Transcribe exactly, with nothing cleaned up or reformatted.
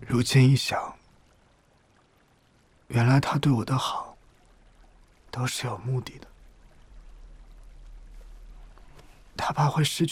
如今一想，原来他对我的好都是有目的的。他怕会失去